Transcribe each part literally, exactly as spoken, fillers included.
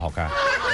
好看。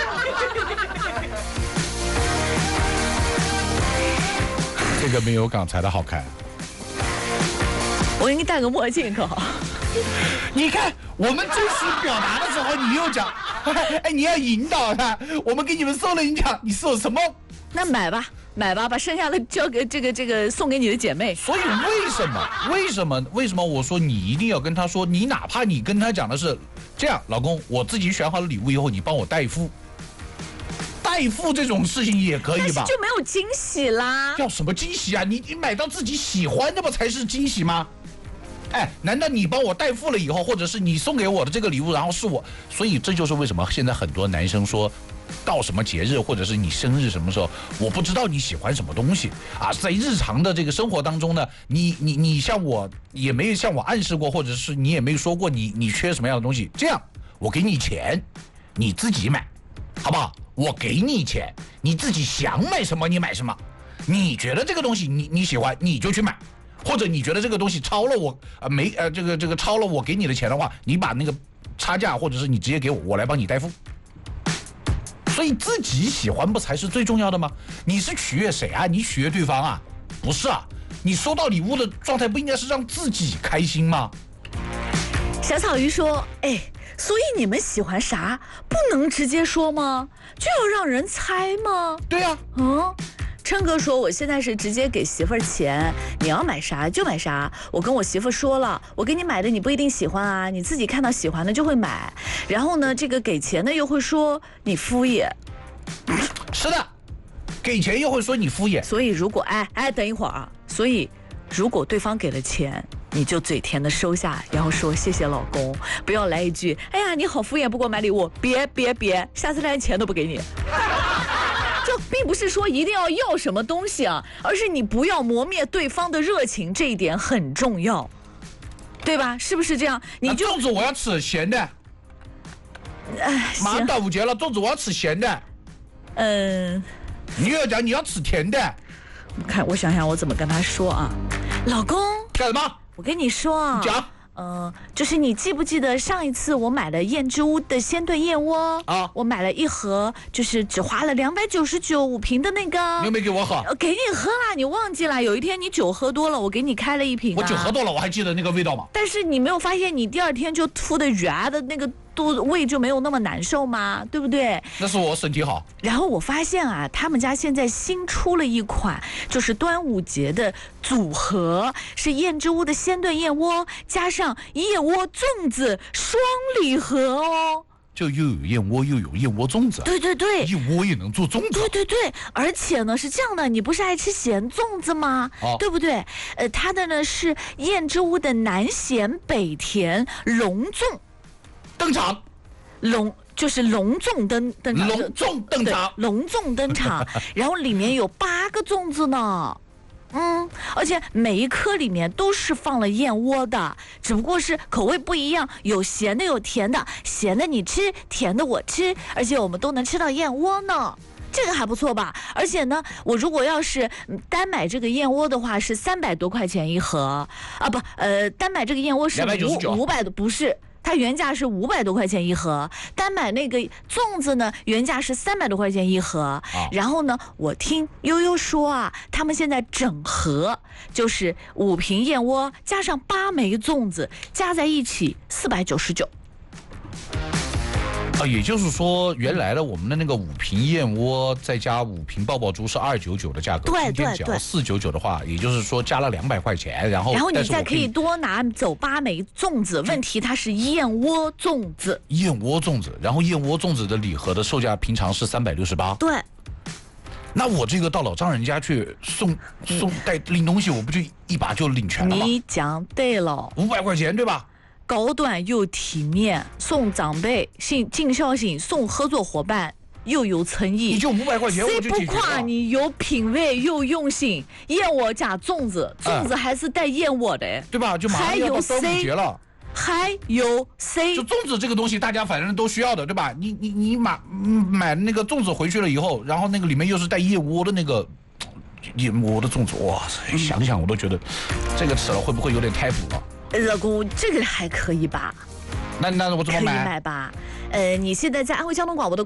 这个没有刚才的好看。 我给你戴个墨镜可好？ 你看，我们真实表达的时候，你又讲，哎，你要引导他。我们给你们送了，你讲你送什么？ 那买吧，买吧，把剩下的交给这个这个送给你的姐妹。 所以为什么？为什么？为什么我说你一定要跟他说？你哪怕你跟他讲的是这样，老公，我自己选好了礼物以后，你帮我代付。代付这种事情也可以吧？ 但是就没有惊喜啦。 要什么惊喜啊？你你买到自己喜欢的不才是惊喜吗？哎，难道你帮我代付了以后，或者是你送给我的这个礼物，然后是我？所以这就是为什么现在很多男生说，到什么节日或者是你生日什么时候，我不知道你喜欢什么东西啊。在日常的这个生活当中呢，你你你像我也没有向我暗示过，或者是你也没有说过你你缺什么样的东西。这样，我给你钱，你自己买，好不好？我给你钱，你自己想买什么你买什么。你觉得这个东西你你喜欢，你就去买。或者你觉得这个东西超了我呃没呃这个这个超了我给你的钱的话，你把那个差价或者是你直接给我，我来帮你代付。所以自己喜欢不才是最重要的吗？你是取悦谁啊？你取悦对方啊？不是啊，你收到礼物的状态不应该是让自己开心吗？ 小草鱼说：“哎，所以你们喜欢啥不能直接说吗？就要让人猜吗？” 对呀、啊， 嗯。琛哥说：“我现在是直接给媳妇儿钱，你要买啥就买啥。我跟我媳妇说了，我给你买的你不一定喜欢啊，你自己看到喜欢的就会买。然后呢，这个给钱的又会说你敷衍。 是的，给钱又会说你敷衍。 所以如果哎哎，等一会儿啊，所以如果对方给了钱，你就嘴甜的收下，然后说谢谢老公，不要来一句哎呀你好敷衍，不给我买礼物，别别别，下次连钱都不给你。”就并不是说一定要要什么东西啊，而是你不要磨灭对方的热情，这一点很重要，对吧？是不是这样？你就粽子我要吃咸的，哎，马上端午节了，粽子我要吃咸的。 嗯， 你又要讲你要吃甜的， 看我想想我怎么跟他说啊，老公干什么？ 我跟你说啊， 讲。 嗯、呃，就是你记不记得上一次我买了燕之屋的鲜炖燕窝啊？我买了一盒，就是只花了两百九十九五瓶的那个。 你有没有给我喝？ 给你喝啦，你忘记了？有一天你酒喝多了，我给你开了一瓶、啊。 我酒喝多了，我还记得那个味道吗？ 但是你没有发现你第二天就吐的圆的那个肚子胃就没有那么难受吗？对不对？ 那是我身体好。 然后我发现啊，他们家现在新出了一款，就是端午节的组合，是燕之屋的鲜炖燕窝加上燕窝粽子双礼盒哦。 就又有燕窝又有燕窝粽子。 对对对， 燕窝也能做粽子。 对对对，而且呢是这样的，你不是爱吃咸粽子吗？哦、对不对？呃，它的呢是燕之屋的南咸北甜隆粽登场， 隆。就是隆重登登场， 隆重登场， 隆重登场，然后里面有八个粽子呢，嗯，而且每一颗里面都是放了燕窝的，只不过是口味不一样，有咸的有甜的，咸的你吃，甜的我吃，而且我们都能吃到燕窝呢。这个还不错吧？而且呢，我如果要是单买这个燕窝的话，是三百多块钱一盒啊，不，呃，单买这个燕窝是五五百的，不是。它原价是五百多块钱一盒，单买那个粽子呢，原价是三百多块钱一盒。啊、然后呢，我听悠悠说啊，他们现在整盒就是五瓶燕窝加上八枚粽子，加在一起四百九十九。 啊，也就是说，原来的我们的那个五瓶燕窝再加五瓶爆爆珠是二九九的价格， 对今天只要四九九的话，也就是说加了两百块钱，然后然后你再可以多拿走八枚粽子，问题它是燕窝粽子， 燕窝粽子，然后燕窝粽子的礼盒的售价平常是三百六十八， 对。 那我这个到老丈人家去送送带领东西，我不就一把就领全了吗？ 你讲对了， 五百块钱对吧？ 高端又体面，送长辈，尽尽孝心，送合作伙伴，又有诚意。 你就五百块钱，我就谁不夸你有品味又用心？燕窝加粽子，粽子还是带燕窝的，哎、 对吧？就马上要到端午节了。 还有 C， 就粽子这个东西，大家反正都需要的，对吧？你你你买买那个粽子回去了以后，然后那个里面又是带燕窝的那个燕窝的粽子，哇塞！想想我都觉得这个吃了会不会有点太补了？ 老公，这个还可以吧？ 那那我怎么可以买？ 买吧？呃，你现在在安徽交通广播的